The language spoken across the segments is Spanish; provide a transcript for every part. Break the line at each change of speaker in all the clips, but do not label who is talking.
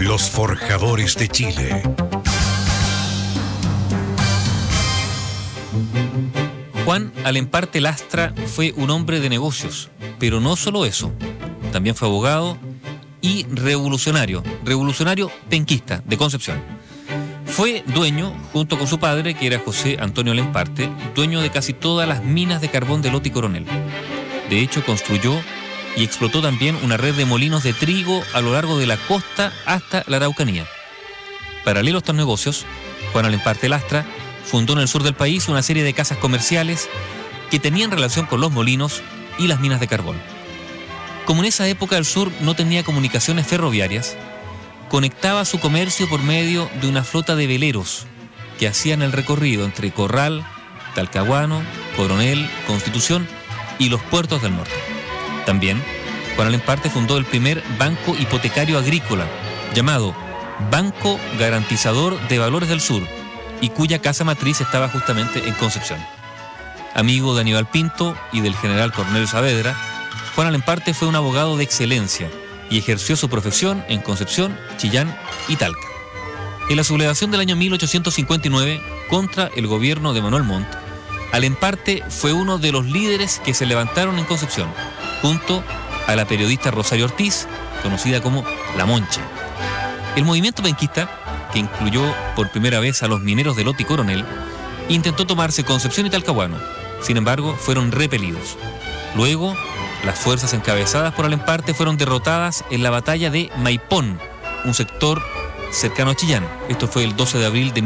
Los Forjadores de Chile.
Juan Alemparte Lastra fue un hombre de negocios, pero no solo eso. También fue abogado y revolucionario penquista de Concepción. Fue dueño, junto con su padre, que era José Antonio Alemparte, dueño de casi todas las minas de carbón de Lota y Coronel. De hecho, construyó y explotó también una red de molinos de trigo a lo largo de la costa hasta la Araucanía. Paralelo a estos negocios, Juan Alemparte Lastra fundó en el sur del país una serie de casas comerciales que tenían relación con los molinos y las minas de carbón. Como en esa época el sur no tenía comunicaciones ferroviarias, conectaba su comercio por medio de una flota de veleros que hacían el recorrido entre Corral, Talcahuano, Coronel, Constitución y los puertos del norte. También, Juan Alemparte fundó el primer banco hipotecario agrícola, llamado Banco Garantizador de Valores del Sur, y cuya casa matriz estaba justamente en Concepción. Amigo de Aníbal Pinto y del general Cornelio Saavedra, Juan Alemparte fue un abogado de excelencia y ejerció su profesión en Concepción, Chillán y Talca. En la sublevación del año 1859 contra el gobierno de Manuel Montt, Alemparte fue uno de los líderes que se levantaron en Concepción, junto a la periodista Rosario Ortiz, conocida como La Monche. El movimiento penquista, que incluyó por primera vez a los mineros de Lota y Coronel, intentó tomarse Concepción y Talcahuano. Sin embargo, fueron repelidos. Luego, las fuerzas encabezadas por Alemparte fueron derrotadas en la batalla de Maipón, un sector cercano a Chillán. Esto fue el 12 de abril de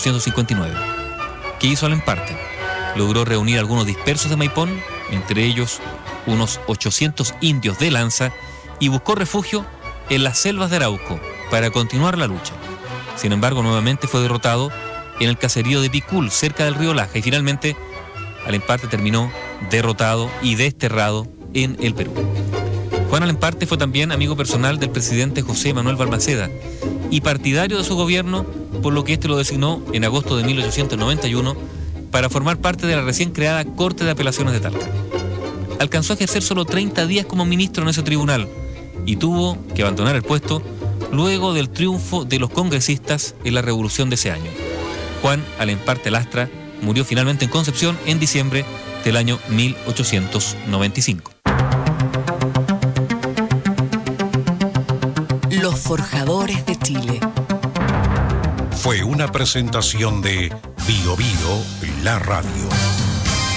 1859. ¿Qué hizo Alemparte? Logró reunir a algunos dispersos de Maipón, entre ellos unos 800 indios de lanza, y buscó refugio en las selvas de Arauco para continuar la lucha. Sin embargo, nuevamente fue derrotado en el caserío de Picul, cerca del río Laja, y finalmente Alemparte terminó derrotado y desterrado en el Perú. Juan Alemparte fue también amigo personal del presidente José Manuel Balmaceda y partidario de su gobierno, por lo que este lo designó en agosto de 1891 para formar parte de la recién creada Corte de Apelaciones de Talca. Alcanzó a ejercer solo 30 días como ministro en ese tribunal y tuvo que abandonar el puesto luego del triunfo de los congresistas en la revolución de ese año. Juan Alemparte Lastra murió finalmente en Concepción en diciembre del año 1895.
Los Forjadores de Chile.
Fue una presentación de Bio Bio, la radio.